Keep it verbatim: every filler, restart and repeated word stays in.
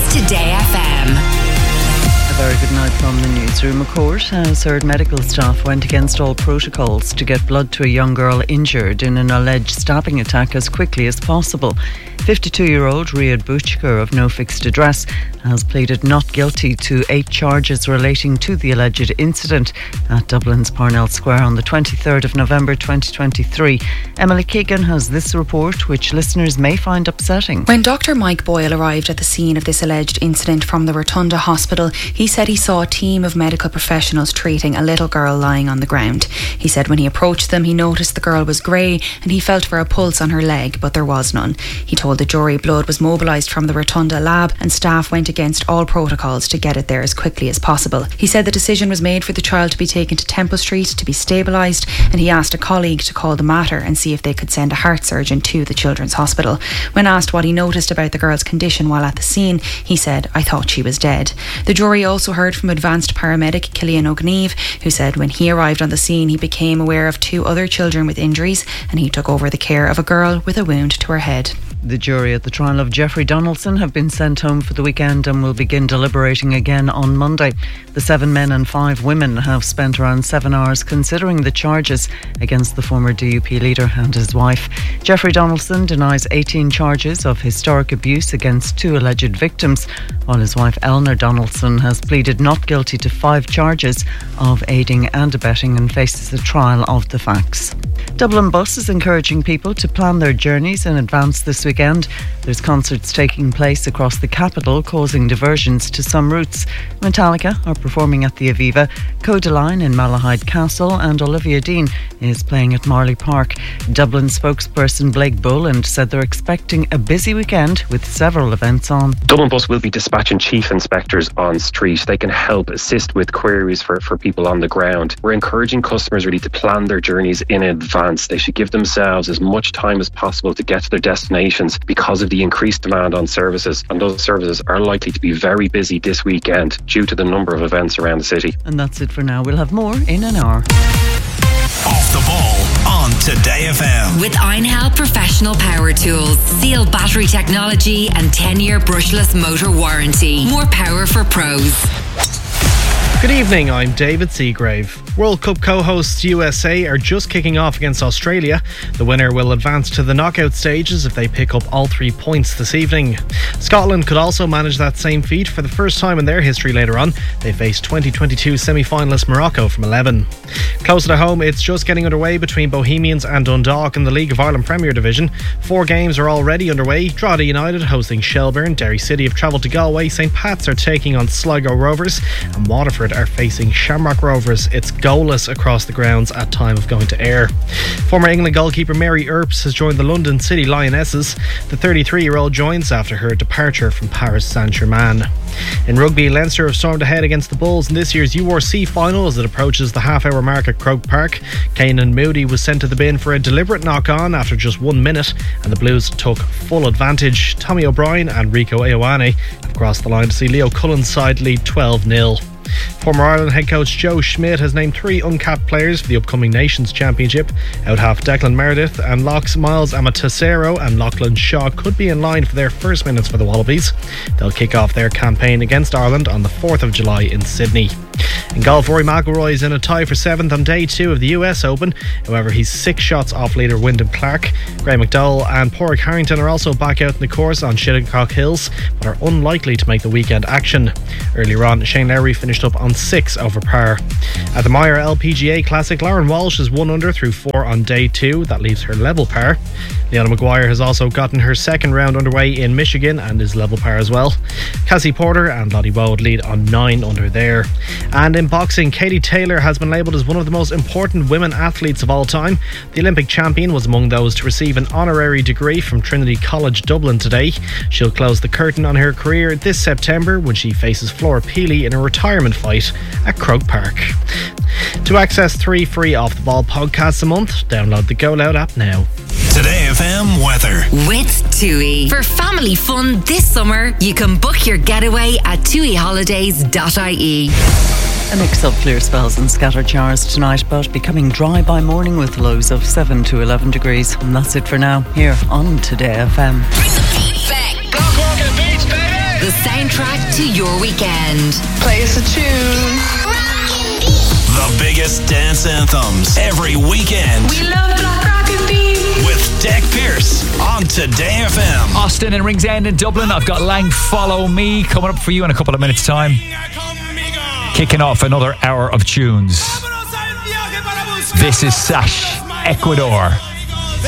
Today F M. A very good night from the newsroom. A court has heard medical staff went against all protocols to get blood to a young girl injured in an alleged stabbing attack as quickly as possible. fifty-two-year-old Riyad Bouchker of no fixed address has pleaded not guilty to eight charges relating to the alleged incident at Dublin's Parnell Square on the twenty-third of November twenty twenty-three. Emily Keegan has this report, which listeners may find upsetting. When Doctor Mike Boyle arrived at the scene of this alleged incident from the Rotunda Hospital, he said he saw a team of medical professionals treating a little girl lying on the ground. He said when he approached them, he noticed the girl was grey and he felt for a pulse on her leg, but there was none. He told the jury blood was mobilised from the Rotunda lab and staff went against all protocols to get it there as quickly as possible. He said the decision was made for the child to be taken to Temple Street to be stabilised, and he asked a colleague to call the mater and see if they could send a heart surgeon to the Children's Hospital. When asked what he noticed about the girl's condition while at the scene, he said, "I thought she was dead." The jury also heard from advanced paramedic Killian O'Gneve, who said when he arrived on the scene he became aware of two other children with injuries and he took over the care of a girl with a wound to her head. The jury at the trial of Jeffrey Donaldson have been sent home for the weekend and will begin deliberating again on Monday. The seven men and five women have spent around seven hours considering the charges against the former D U P leader and his wife. Jeffrey Donaldson denies eighteen charges of historic abuse against two alleged victims, while his wife Eleanor Donaldson has pleaded not guilty to five charges of aiding and abetting and faces a trial of the facts. Dublin Bus is encouraging people to plan their journeys in advance this weekend. There's concerts taking place across the capital, causing diversions to some routes. Metallica are performing at the Aviva, Codaline in Malahide Castle, and Olivia Dean is playing at Marley Park. Dublin spokesperson Blake Boland said they're expecting a busy weekend with several events on. Dublin Bus will be dispatching chief inspectors on street. They can help assist with queries for, for people on the ground. We're encouraging customers really to plan their journeys in advance. They should give themselves as much time as possible to get to their destinations because of the increased demand on services, and those services are likely to be very busy this weekend due to the number of events around the city. And that's it for now. We'll have more in an hour. Off the ball on Today F M. With Einhell Professional Power Tools, Seal battery technology and ten-year brushless motor warranty. More power for pros. Good evening, I'm David Seagrave. World Cup co-hosts U S A are just kicking off against Australia. The winner will advance to the knockout stages if they pick up all three points this evening. Scotland could also manage that same feat for the first time in their history later on. They face twenty twenty-two semi-finalist Morocco from eleven. Closer to home, it's just getting underway between Bohemians and Dundalk in the League of Ireland Premier Division. Four games are already underway. Drogheda United hosting Shelbourne, Derry City have travelled to Galway, St Pat's are taking on Sligo Rovers, and Waterford are facing Shamrock Rovers. It's goalless across the grounds at time of going to air. Former England goalkeeper Mary Earps has joined the London City Lionesses. The thirty-three-year-old joins after her departure from Paris Saint-Germain. In rugby, Leinster have stormed ahead against the Bulls in this year's U R C final as it approaches the half-hour mark at Croke Park. Keenan Moody was sent to the bin for a deliberate knock-on after just one minute, and the Blues took full advantage. Tommy O'Brien and Rico Ioane have crossed the line to see Leo Cullen's side lead twelve nil. Former Ireland head coach Joe Schmidt has named three uncapped players for the upcoming Nations Championship. Out half Declan Meredith and locks Miles Amatisero and Lachlan Shaw could be in line for their first minutes for the Wallabies. They'll kick off their campaign against Ireland on the fourth of July in Sydney. In golf, Rory McIlroy is in a tie for seventh on day two of the U S Open. However, he's six shots off leader Wyndham Clark. Graham McDowell and Pádraig Harrington are also back out in the course on Shinnecock Hills, but are unlikely to make the weekend action. Earlier on, Shane Lowry finished up on six over par. At the Meyer L P G A Classic, Lauren Walsh is one under through four on day two. That leaves her level par. Leona Maguire has also gotten her second round underway in Michigan and is level par as well. Cassie Porter and Lottie Wood lead on nine under there. And in boxing, Katie Taylor has been labelled as one of the most important women athletes of all time. The Olympic champion was among those to receive an honorary degree from Trinity College Dublin today. She'll close the curtain on her career this September when she faces Flora Peely in a retirement fight at Croke Park. To access three free Off the Ball podcasts a month, download the Go Loud app now. Today F M weather. With TUI. For family fun this summer, you can book your getaway at tui holidays dot I E. A mix of clear spells and scattered showers tonight, but becoming dry by morning with lows of seven to eleven degrees. And that's it for now, here on Today F M. Bring the beat back. Go, go, get beats, baby! the soundtrack to your weekend. Play us a tune. The biggest dance anthems every weekend. We love Black Rock and Bean. With Deck Pierce on Today F M. Austin and Ringsend in Dublin. I've got Lang Follow Me coming up for you in a couple of minutes' time. Kicking off another hour of tunes. This is Sash, Ecuador.